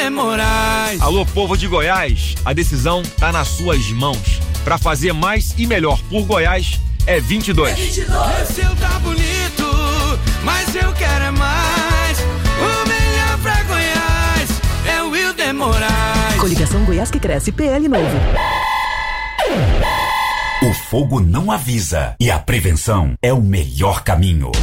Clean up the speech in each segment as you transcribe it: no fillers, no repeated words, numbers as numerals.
Wilder Moraes. Alô, povo de Goiás, a decisão tá nas suas mãos. Pra fazer mais e melhor por Goiás, é 22. O seu tá bonito, mas eu quero é mais. O melhor pra Goiás é o Wilder Moraes. Coligação Goiás que cresce, PL Novo. O fogo não avisa e a prevenção é o melhor caminho.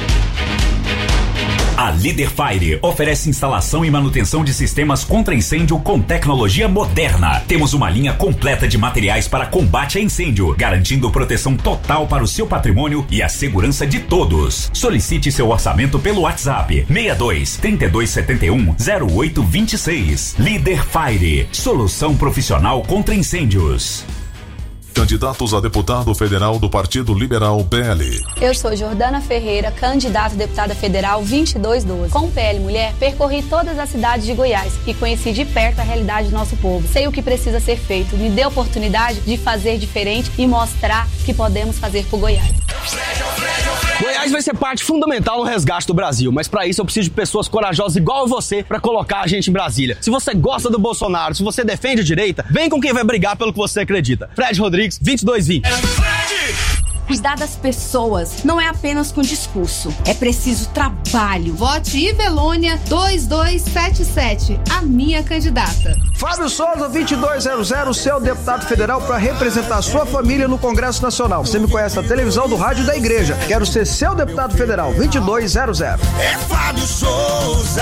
A Líder Fire oferece instalação e manutenção de sistemas contra incêndio com tecnologia moderna. Temos uma linha completa de materiais para combate a incêndio, garantindo proteção total para o seu patrimônio e a segurança de todos. Solicite seu orçamento pelo WhatsApp 62 3271 0826. Líder Fire, solução profissional contra incêndios. Candidatos a deputado federal do Partido Liberal PL. Eu sou Jordana Ferreira, candidata a deputada federal 2212. Com o PL Mulher, percorri todas as cidades de Goiás e conheci de perto a realidade do nosso povo. Sei o que precisa ser feito, me dê a oportunidade de fazer diferente e mostrar que podemos fazer por Goiás. Goiás vai ser parte fundamental no resgate do Brasil, mas para isso eu preciso de pessoas corajosas igual você para colocar a gente em Brasília. Se você gosta do Bolsonaro, se você defende a direita, vem com quem vai brigar pelo que você acredita. Fred Rodrigues, 2220. Cuidar das pessoas não é apenas com discurso, é preciso trabalho. Vote Ivelônia 2277, a minha candidata. Fábio Souza 2200, seu deputado federal para representar sua família no Congresso Nacional. Você me conhece na televisão, do rádio e da igreja. Quero ser seu deputado federal 2200. É Fábio Souza.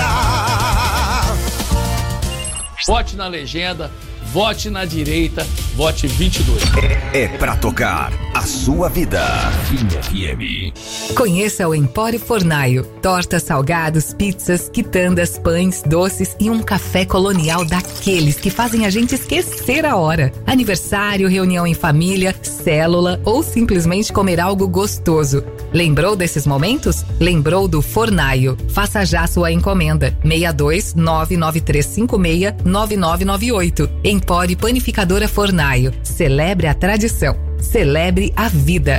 Vote na legenda. Vote na direita, vote 22. É pra tocar a sua vida. FM. Conheça o Empório Fornaio. Tortas, salgados, pizzas, quitandas, pães, doces e um café colonial daqueles que fazem a gente esquecer a hora. Aniversário, reunião em família, célula ou simplesmente comer algo gostoso. Lembrou desses momentos? Lembrou do Fornaio. Faça já sua encomenda. 62 99356 9998. Empório Panificadora Fornaio. Celebre a tradição. Celebre a vida.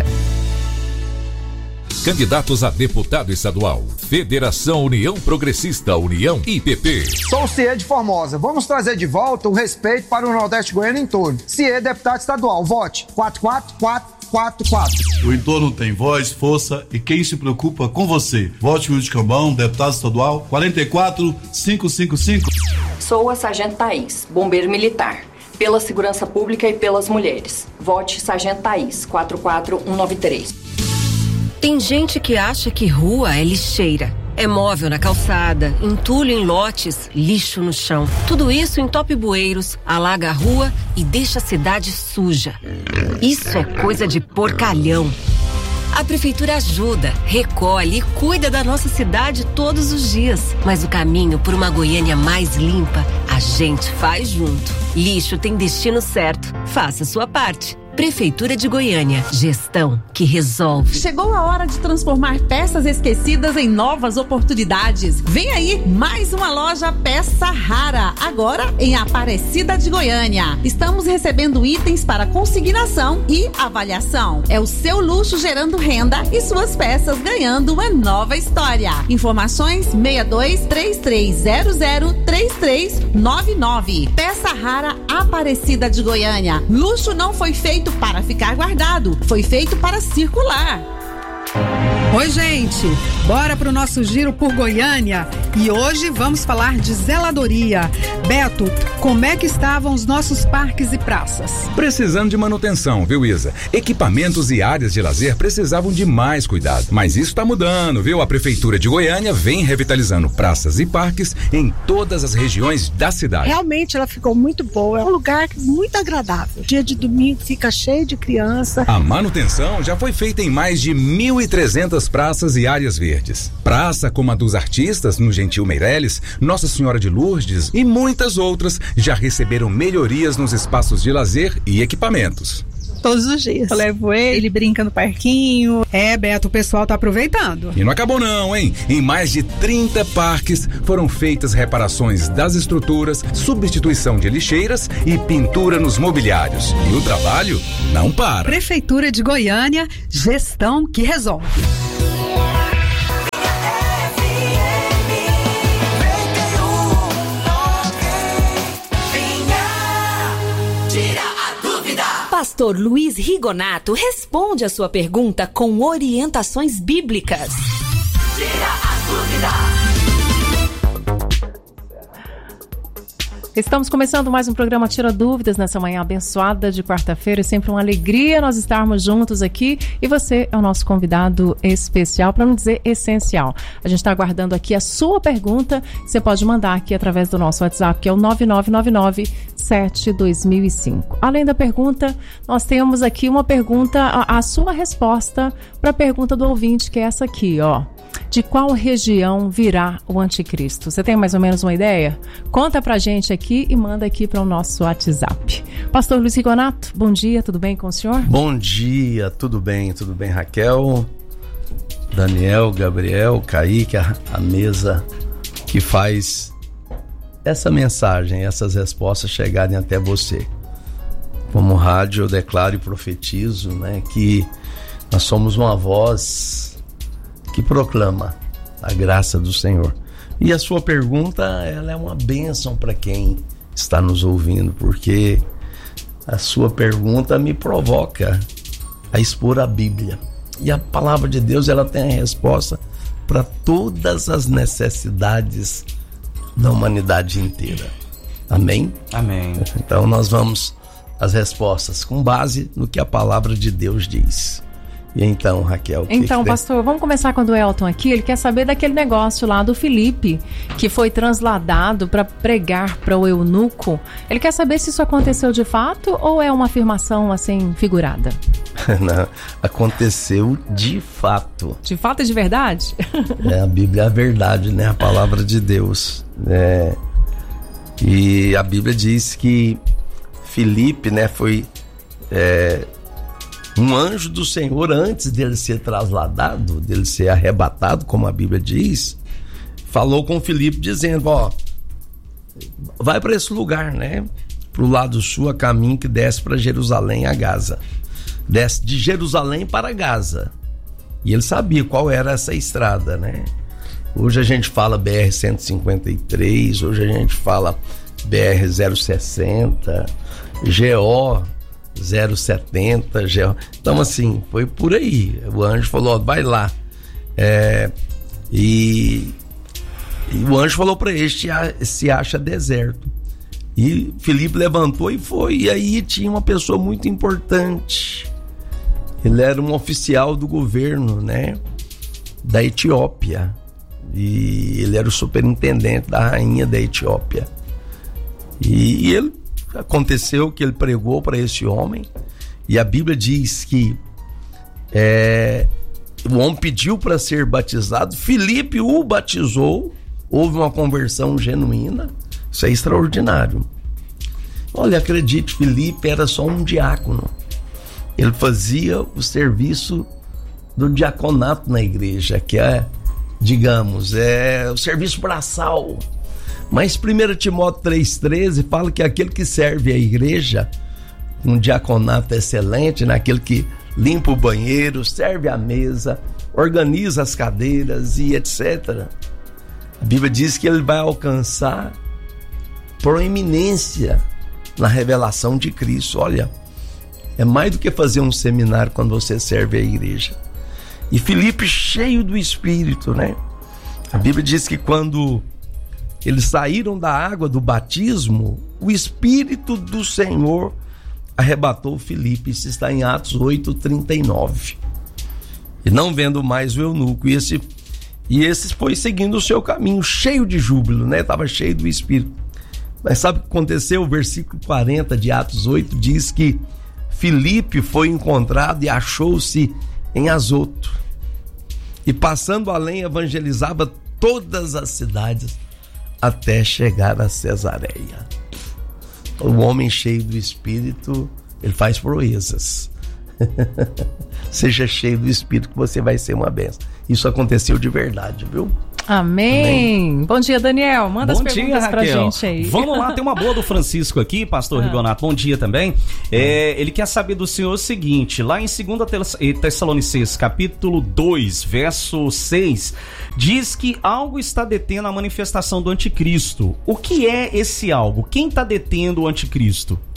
Candidatos a deputado estadual. Federação União Progressista, União IPP. Sou o CIE de Formosa. Vamos trazer de volta o respeito para o Nordeste Goiano em torno. CIE deputado estadual. Vote 44444. O entorno tem voz, força e quem se preocupa com você. Vote Wilde Cambão, deputado estadual 44555. Sou a Sargento Thaís, bombeiro militar, pela segurança pública e pelas mulheres. Vote Sargento Thaís 44193. Tem gente que acha que rua é lixeira. É móvel na calçada, entulho em lotes, lixo no chão. Tudo isso entope bueiros, alaga a rua e deixa a cidade suja. Isso é coisa de porcalhão. A prefeitura ajuda, recolhe e cuida da nossa cidade todos os dias. Mas o caminho por uma Goiânia mais limpa, a gente faz junto. Lixo tem destino certo. Faça a sua parte. Prefeitura de Goiânia. Gestão que resolve. Chegou a hora de transformar peças esquecidas em novas oportunidades. Vem aí mais uma loja Peça Rara, agora em Aparecida de Goiânia. Estamos recebendo itens para consignação e avaliação. É o seu luxo gerando renda e suas peças ganhando uma nova história. Informações 6233003399. Peça Rara, Aparecida de Goiânia. Luxo não foi feito para ficar guardado, foi feito para circular. Oi, gente, bora pro nosso giro por Goiânia e hoje vamos falar de zeladoria. Beto, como é que estavam os nossos parques e praças? Precisando de manutenção, viu, Isa? Equipamentos e áreas de lazer precisavam de mais cuidado, mas isso tá mudando, viu? A Prefeitura de Goiânia vem revitalizando praças e parques em todas as regiões da cidade. Realmente ela ficou muito boa, é um lugar muito agradável. Dia de domingo fica cheio de criança. A manutenção já foi feita em mais de 1.300 praças e áreas verdes. Praça como a dos artistas, no Gentil Meireles, Nossa Senhora de Lourdes e muitas outras já receberam melhorias nos espaços de lazer e equipamentos. Todos os dias. Eu levo ele brinca no parquinho. É, Beto, o pessoal tá aproveitando. E não acabou não, hein? Em mais de 30 parques foram feitas reparações das estruturas, substituição de lixeiras e pintura nos mobiliários. E o trabalho não para. Prefeitura de Goiânia, gestão que resolve. Pastor Luiz Rigonato responde a sua pergunta com orientações bíblicas. Tira a dúvida. Estamos começando mais um programa Tira Dúvidas nessa manhã abençoada de quarta-feira. É sempre uma alegria nós estarmos juntos aqui e você é o nosso convidado especial, para não dizer essencial. A gente está aguardando aqui a sua pergunta, você pode mandar aqui através do nosso WhatsApp, que é o 9999-72005. Além da pergunta, nós temos aqui uma pergunta, a sua resposta para a pergunta do ouvinte, que é essa aqui, ó. De qual região virá o anticristo? Você tem mais ou menos uma ideia? Conta pra gente aqui e manda aqui para o nosso WhatsApp. Pastor Luiz Rigonato, bom dia, tudo bem com o senhor? Bom dia, tudo bem, Raquel, Daniel, Gabriel, Kaique, a mesa que faz essa mensagem, essas respostas chegarem até você. Como rádio, eu declaro e profetizo, né, que nós somos uma voz que proclama a graça do Senhor. E a sua pergunta, ela é uma bênção para quem está nos ouvindo, porque a sua pergunta me provoca a expor a Bíblia. E a palavra de Deus, ela tem a resposta para todas as necessidades da humanidade inteira. Amém? Amém. Então nós vamos às respostas com base no que a palavra de Deus diz. E então, Raquel? Então, pastor, vamos começar com o Elton aqui. Ele quer saber daquele negócio lá do Filipe, que foi transladado para pregar para o eunuco. Ele quer saber se isso aconteceu de fato ou é uma afirmação assim figurada? Não, aconteceu de fato. De fato e de verdade? A Bíblia é a verdade, né? A palavra de Deus. E a Bíblia diz que Filipe, né, foi um anjo do Senhor, antes dele ser trasladado, dele ser arrebatado, como a Bíblia diz, falou com Filipe dizendo, ó, vai para esse lugar, né? Pro lado sul, a caminho que desce para Jerusalém, a Gaza. Desce de Jerusalém para Gaza. E ele sabia qual era essa estrada, né? Hoje a gente fala BR-153, hoje a gente fala BR-060, GO 070, então assim, foi por aí. O anjo falou, ó, vai lá. E o anjo falou para ele, se acha deserto. E Filipe levantou e foi. E aí tinha uma pessoa muito importante. Ele era um oficial do governo, né, da Etiópia. E ele era o superintendente da rainha da Etiópia. E ele aconteceu que ele pregou para esse homem, e a Bíblia diz que o homem pediu para ser batizado, Filipe o batizou, houve uma conversão genuína. Isso é extraordinário. Olha, acredite, Filipe era só um diácono, ele fazia o serviço do diaconato na igreja, que é, digamos, o serviço braçal. Mas 1 Timóteo 3,13 fala que aquele que serve a igreja, um diaconato excelente, naquele que limpa o banheiro, serve a mesa, organiza as cadeiras e etc. A Bíblia diz que ele vai alcançar proeminência na revelação de Cristo. Olha, é mais do que fazer um seminário quando você serve a igreja. E Filipe, cheio do Espírito, né? A Bíblia diz que quando eles saíram da água do batismo, o Espírito do Senhor arrebatou Filipe. Isso está em Atos 8:39. E não vendo mais o eunuco, e esse foi seguindo o seu caminho, cheio de júbilo, né? Estava cheio do Espírito. Mas sabe o que aconteceu? O versículo 40 de Atos 8 diz que Filipe foi encontrado e achou-se em Azoto. E passando além, evangelizava todas as cidades até chegar a Cesareia. O homem cheio do Espírito, ele faz proezas. Seja cheio do Espírito que você vai ser uma bênção. Isso aconteceu de verdade, viu? Amém. Bom dia, Daniel. Manda as perguntas pra gente aí. Vamos lá, tem uma boa do Francisco aqui, pastor Rigonato. Bom dia também. Ele quer saber do senhor o seguinte, lá em 2 Tessalonicenses, capítulo 2, verso 6, diz que algo está detendo a manifestação do anticristo. O que é esse algo? Quem está detendo o anticristo?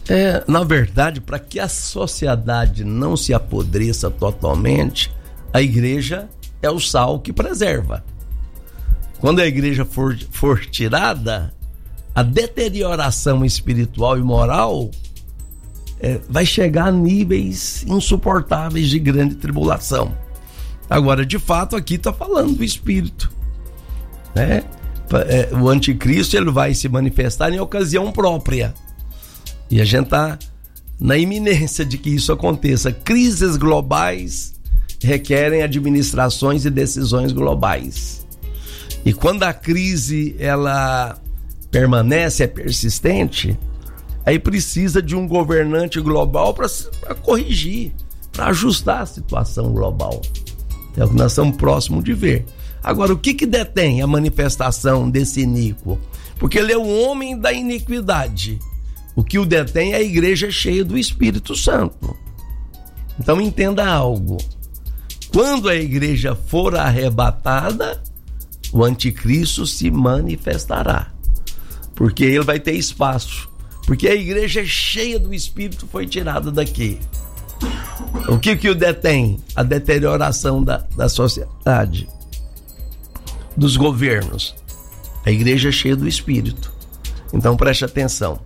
Na verdade, para que a sociedade não se apodreça totalmente, a igreja é o sal que preserva. Quando a igreja for tirada, a deterioração espiritual e moral vai chegar a níveis insuportáveis de grande tribulação. Agora, de fato, aqui está falando do Espírito, né? O anticristo, ele vai se manifestar em ocasião própria. E a gente está na iminência de que isso aconteça. Crises globais requerem administrações e decisões globais. E quando a crise ela permanece, é persistente, aí precisa de um governante global para corrigir, para ajustar a situação global. É o que nós estamos próximos de ver. Agora, o que detém a manifestação desse iníquo? Porque ele é o homem da iniquidade. O que o detém é a igreja cheia do Espírito Santo. Então entenda algo. Quando a igreja for arrebatada, o anticristo se manifestará. Porque ele vai ter espaço. Porque a igreja cheia do Espírito foi tirada daqui. O que o detém? A deterioração da sociedade, dos governos. A igreja cheia do Espírito. Então preste atenção.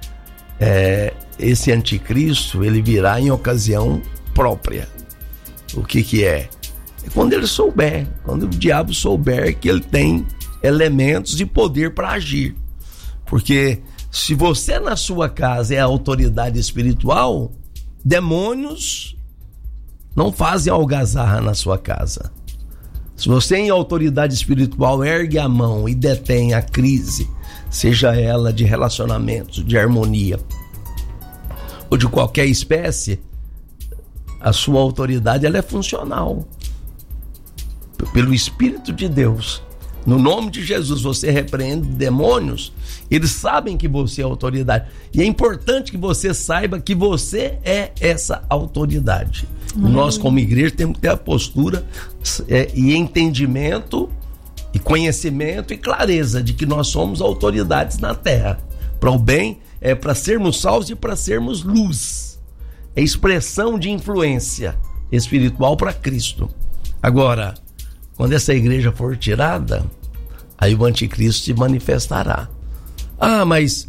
Esse anticristo, ele virá em ocasião própria. O que é? É quando ele souber, quando o diabo souber que ele tem elementos de poder para agir. Porque se você na sua casa é a autoridade espiritual, demônios não fazem algazarra na sua casa. Se você em autoridade espiritual ergue a mão e detém a crise, seja ela de relacionamentos, de harmonia ou de qualquer espécie, a sua autoridade ela é funcional. Pelo Espírito de Deus, no nome de Jesus, você repreende demônios, eles sabem que você é autoridade. E é importante que você saiba que você é essa autoridade. Nós, como igreja, temos que ter a postura e entendimento e conhecimento e clareza de que nós somos autoridades na terra. Para o bem, para sermos salvos e para sermos luz. É expressão de influência espiritual para Cristo. Agora, quando essa igreja for tirada, aí o anticristo se manifestará. Mas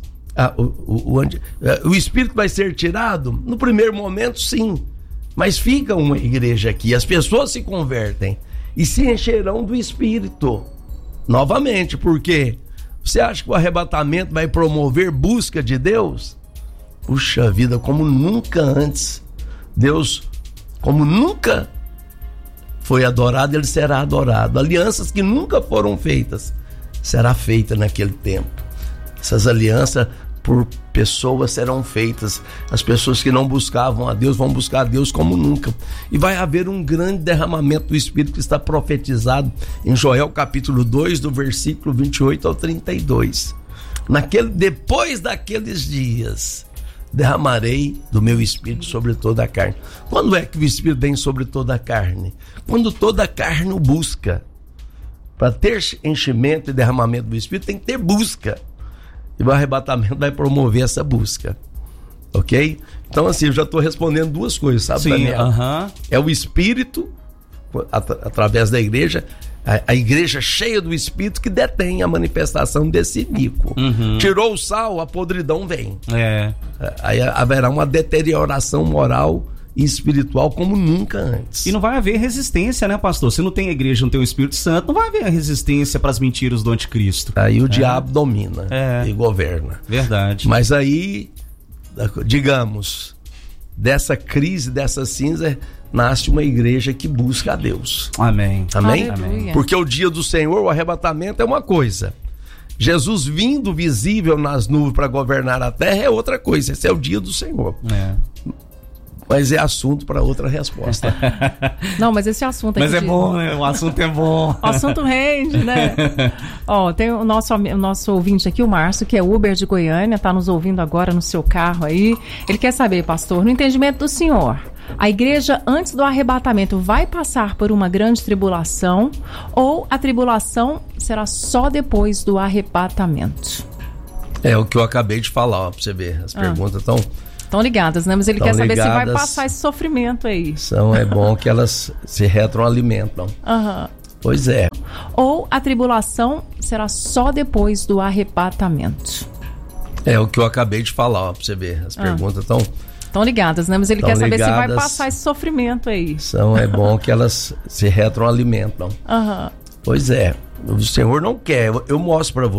o Espírito vai ser tirado? No primeiro momento, sim. Mas fica uma igreja aqui, as pessoas se convertem e se encherão do Espírito. Novamente, porque você acha que o arrebatamento vai promover busca de Deus? Puxa vida, como nunca antes. Deus, como nunca foi adorado, ele será adorado. Alianças que nunca foram feitas, será feita naquele tempo. Essas alianças por pessoas serão feitas. As pessoas que não buscavam a Deus vão buscar a Deus como nunca. E vai haver um grande derramamento do Espírito que está profetizado em Joel capítulo 2, do versículo 28 ao 32. Depois daqueles dias, derramarei do meu Espírito sobre toda a carne. Quando é que o Espírito vem sobre toda a carne? Quando toda a carne o busca. Para ter enchimento e derramamento do Espírito, tem que ter busca. E o arrebatamento vai promover essa busca. Ok? Então, assim, eu já estou respondendo duas coisas, sabe, Sim, Daniel? É o Espírito, através da igreja, a igreja cheia do Espírito que detém a manifestação desse iníquo. Tirou o sal, a podridão vem. Aí haverá uma deterioração moral e espiritual como nunca antes. E não vai haver resistência, né, pastor? Se não tem a igreja, não tem o Espírito Santo, não vai haver resistência para as mentiras do anticristo. Aí o diabo domina e governa. Verdade. Mas aí, digamos, dessa crise, dessa cinza, nasce uma igreja que busca a Deus. Amém. Amém? Amém. Porque o dia do Senhor, o arrebatamento é uma coisa. Jesus vindo visível nas nuvens para governar a terra é outra coisa. Esse é o dia do Senhor. Mas é assunto para outra resposta. Não, mas esse assunto aqui... Mas é bom, né? O assunto é bom. O assunto rende, né? Tem o nosso ouvinte aqui, o Márcio, que é Uber de Goiânia, está nos ouvindo agora no seu carro aí. Ele quer saber, pastor, no entendimento do senhor, a igreja antes do arrebatamento vai passar por uma grande tribulação ou a tribulação será só depois do arrebatamento? É o que eu acabei de falar, ó, pra você ver. As perguntas estão ligadas, né? Mas ele quer saber se vai passar esse sofrimento aí. É bom que elas se retroalimentam. Pois é. Ou a tribulação será só depois do arrebatamento? É o que eu acabei de falar, ó, pra você ver. As perguntas estão ligadas, né? Mas ele quer saber se vai passar esse sofrimento aí. É bom que elas se retroalimentam. Pois é. O Senhor não quer. Eu mostro para você.